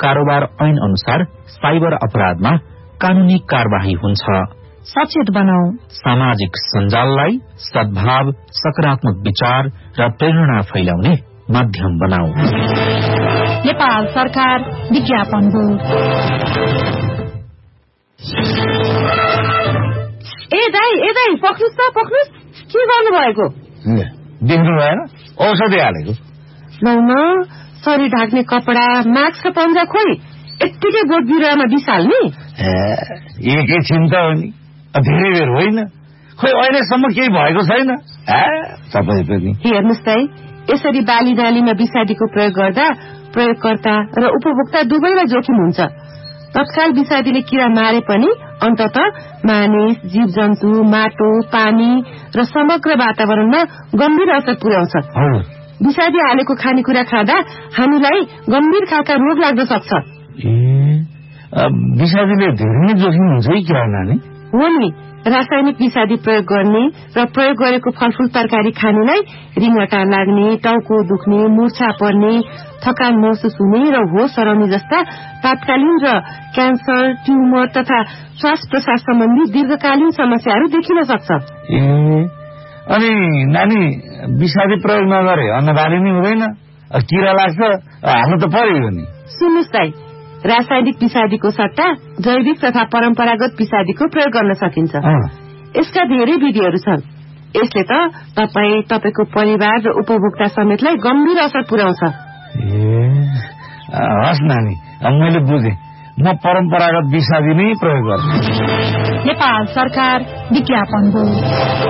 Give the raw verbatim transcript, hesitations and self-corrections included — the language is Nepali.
कारोबार ऐन अनुसार साइबर अपराधमा कानूनी कार्यवाही हुन्छ। सचेत बनाऊ। सामाजिक सञ्जाललाई सद्भाव, सकारात्मक विचार र प्रेरणा फैलाउने माध्यम बनाऊ। नेपाल सरकार विज्ञापन बोर्ड। ए दाई ए दाई पक्नुस् त पक्नुस्, के गर्नु भएको? देख्नु भएन, औषधि हालेको। नौमा शरीर ढाक्ने कपडा, मास्क र पन्जा खोइ यत्तिकै बोट बिरुवामा बिसाल्ने? एकैछिन त हो नि, धेरै बेर होइन। खोइ अहिलेसम्म केही भएको छैन तपाईँ पनि। हेर्नुहोस् दाई, यसरी बाली नालीमा विषादीको प्रयोग गर्दा प्रयोगकर्ता र उपभोक्ता दुवैलाई जोखिम हुन्छ। तत्काल विषादीले किरा मारे पनि अन्तत मानिस, जीव जन्तु, माटो, पानी र समग्र वातावरणमा गम्भीर असर पुर्याउँछ। विषादी हालेको खानेकुरा खाँदा हामीलाई गम्भीर खालका रोग लाग्न सक्छ। विषादीले धेरै जोखिम हुन्छ कि किरा नानी? हो नि, रासायनिक विषादी प्रयोग गर्ने र प्रयोग गरेको फलफूल तरकारी खानेलाई रिङ्गटा लाग्ने, टाउको दुख्ने, मूर्छा पर्ने, थकान महसुस हुने र होस हराउने जस्ता तात्कालीन र क्यान्सर, ट्युमर तथा श्वास प्रश्वास सम्बन्धी दीर्घकालीन समस्याहरू देखिन सक्छ। ए अनि नानी, विषादी प्रयोग नगरे अन्नबाली नै हुँदैन, किरा लाग्छ, हाल्नु त पर्यो नि। सुन्नुहोस् दाइ, रासायनिक विषादीको सट्टा जैविक तथा परम्परागत विषादीको प्रयोग गर्न सकिन्छ। यसका धेरै विधिहरू छन्। यसले त तपाईँ, तपाईँको परिवार र उपभोक्ता समेतलाई गम्भीर असर पुर्याउँछ। हस् नानी, मैले बुझेँ, म परम्परागत विषादी नै प्रयोग गर्छु। नेपाल सरकार विज्ञापन बोर्ड।